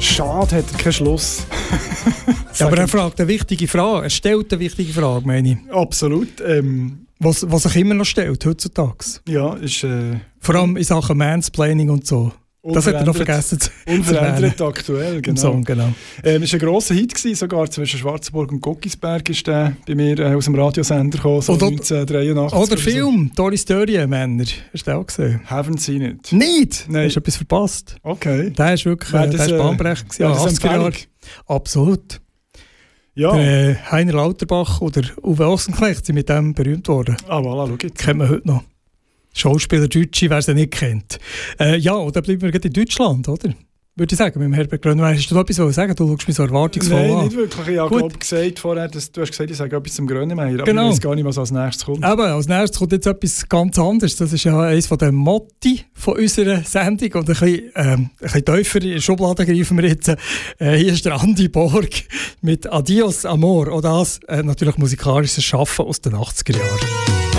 Schade, hat er keinen Schluss. Ja, aber er fragt eine wichtige Frage. Er stellt eine wichtige Frage, meine ich. Absolut. Was sich immer noch stellt, heutzutage. Ja, ist... Vor allem in Sachen Mansplaining und so. Das hat er noch vergessen zu unverändert aktuell, genau. Song, genau. Es war ein grosser Hit, sogar zwischen Schwarzenburg und Goggisberg ist der bei mir aus dem Radiosender gekommen, so 1983. Oder Film, Doris Story, Männer. Hast du den auch gesehen? Haven't seen it. Nicht? Nein. Hast du etwas verpasst? Okay. Der ist wirklich bahnbrechend. Ja, das 80er Jahre. Absolut. Ja. Heiner Lauterbach oder Uwe Ochsenknecht sind mit dem berühmt worden. Ah, voilà, schau jetzt. Kennt man heute noch. Schauspieler Deutsche, wer sie nicht kennt. Ja, oder bleiben wir gerade in Deutschland, oder? Würde ich sagen, mit dem Herbert Grönemeyer. Hast du da etwas sagen? Du schaust mich so erwartungsvoll an. Nein, nicht wirklich. Ich habe gesagt vorher, du hast gesagt, ich sage etwas zum Grönemeyer, aber genau. Ich weiß gar nicht, was als nächstes kommt. Aber als nächstes kommt jetzt etwas ganz anderes. Das ist ja eines der Motti von unserer Sendung. Und ein bisschen tiefer in die Schublade greifen wir jetzt. Hier ist der Andi Borg mit Adios Amor. Und das natürlich musikalisches Schaffen aus den 80er Jahren.